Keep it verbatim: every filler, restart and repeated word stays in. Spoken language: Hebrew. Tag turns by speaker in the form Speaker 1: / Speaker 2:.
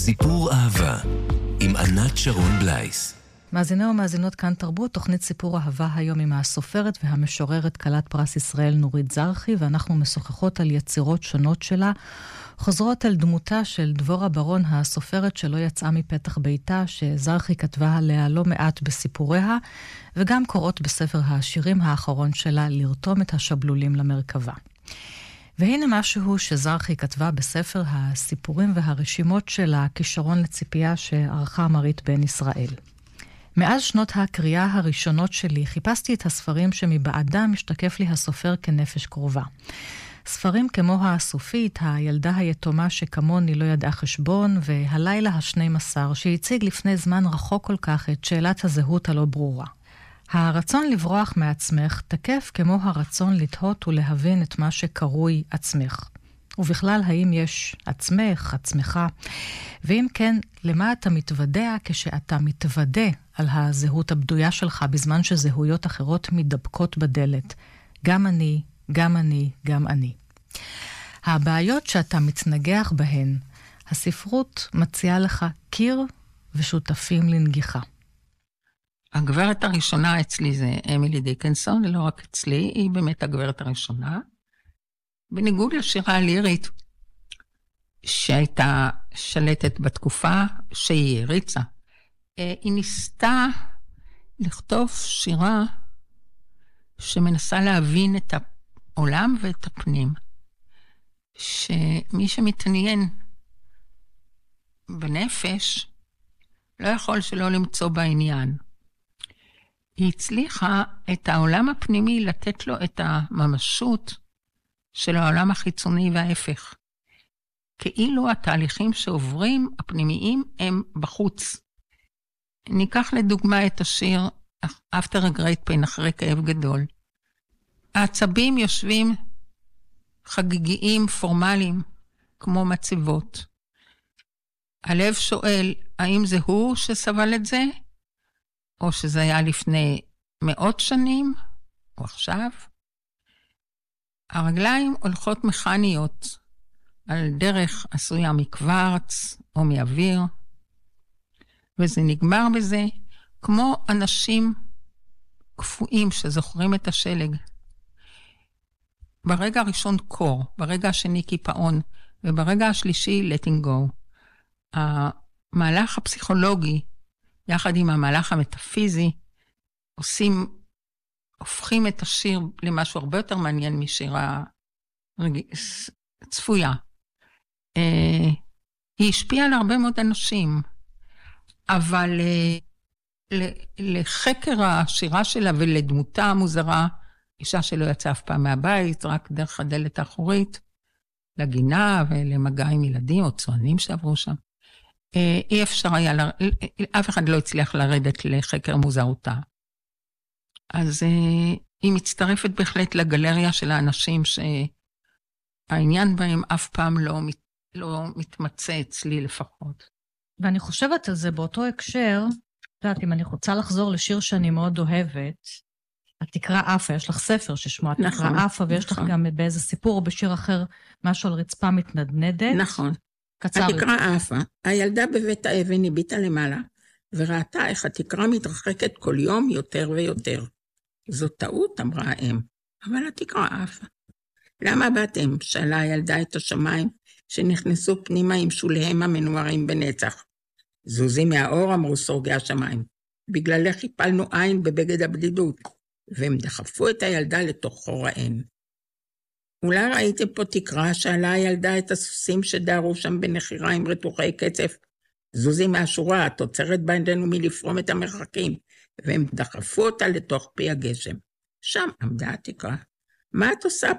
Speaker 1: סיפור אהבה עם ענת שרון בלייס.
Speaker 2: מאזיני ומאזינות כאן תרבות, תוכנית סיפור אהבה היום עם הסופרת והמשוררת כלת פרס ישראל נורית זרחי, ואנחנו משוחחות על יצירות שונות שלה, חוזרות על דמותה של דבורה ברון, הסופרת שלא יצאה מפתח ביתה, שזרחי כתבה עליה לא מעט בסיפוריה, וגם קוראות בספר השירים האחרון שלה לרתום את השבלולים למרכבה. והנה משהו שזרחי כתבה בספר הסיפורים והרשימות שלה, כישרון לציפייה שערכה מרית בן ישראל. מאז שנות הקריאה הראשונות שלי חיפשתי את הספרים שמבעדם משתקף לי הסופר כנפש קרובה. ספרים כמו הסופית, הילדה היתומה שכמוני לא ידעה חשבון, והלילה השני מסר שהציג לפני זמן רחוק כל כך את שאלת הזהות הלא ברורה. הרצון לברוח מעצמך תקף כמו הרצון לתהות ולהבין את מה שקרוי עצמך. ובכלל, האם יש עצמך, עצמך? ואם כן, למה אתה מתוודע כשאתה מתוודע על הזהות הבדויה שלך בזמן שזהויות אחרות מדבקות בדלת? גם אני, גם אני, גם אני. הבעיות שאתה מתנגח בהן, הספרות מציעה לך קיר ושותפים לנגיחה.
Speaker 3: הגברת הראשונה אצלי זה אמילי דיקנסון, לא רק אצלי, היא באמת הגברת הראשונה. בניגוד לשירה הלירית, שהייתה שלטת בתקופה שהיא הריצה, היא ניסתה לכתוב שירה שמנסה להבין את העולם ואת הפנים, שמי שמתעניין בנפש לא יכול שלא למצוא בעניין. היא הצליחה את העולם הפנימי לתת לו את הממשות של העולם החיצוני וההפך. כאילו התהליכים שעוברים הפנימיים הם בחוץ. ניקח לדוגמה את השיר After a Great Pain, אחרי כאב גדול. העצבים יושבים חגיגיים, פורמליים, כמו מצבות. הלב שואל, האם זה הוא שסבל את זה? או שזה היה לפני מאות שנים? או עכשיו? הרגליים הולכות מכניות על דרך עשויה מקוורץ או מאוויר, וזה נגמר בזה כמו אנשים קפואים שזוכרים את השלג. ברגע הראשון קור, ברגע השני קיפאון, וברגע השלישי letting go. המהלך הפסיכולוגי, יחד עם המהלך המטאפיזי, עושים הופכים את השיר למשהו הרבה יותר מעניין משירה רג... צפויה. אה, היא השפיעה על הרבה מאוד אנשים, אבל אה, לחקר השירה שלה ולדמותה המוזרה, אישה שלא יצאה אף פעם מהבית, רק דרך הדלת האחורית, לגינה ולמגע עם ילדים או צוענים שעברו שם, אה, אי אפשר היה, ל... אף אחד לא הצליח לרדת לחקר מוזרותה. אז uh, היא מצטרפת בהחלט לגלריה של האנשים שהעניין בהם אף פעם לא, מת, לא מתמצא אצלי לפחות.
Speaker 2: ואני חושבת על זה באותו הקשר, יודעת, אם אני רוצה לחזור לשיר שאני מאוד אוהבת, התקרה אפה, יש לך ספר ששמו התקרה נכון, אפה, ויש נכון. לך גם באיזה סיפור או בשיר אחר, משהו על רצפה מתנדנדת.
Speaker 3: נכון.
Speaker 2: קצר.
Speaker 3: התקרה אפה, הילדה בבית האבן הביטה למעלה, וראתה איך התקרה מתרחקת כל יום יותר ויותר. זו טעות, אמרה האם, אבל התקרה עפה. למה באתם? שאלה הילדה את השמיים, שנכנסו פנימה עם שוליהם המנוערים בנצח. זוזי מהאור, אמרו סורגי השמיים. בגללך חיפלנו עין בבגד הבדידות, והם דחפו את הילדה לתוך חור העין. אולי ראיתם פה תקרה? שאלה הילדה את הסוסים שדהרו שם בנחירה עם רתוחי קצף. זוזי מהשורה, התוצרת בעדנו מלפרום את המרחקים, והם דחפו אותה לתוך פי הגשם. שם עמדה התקרה. מה את עושה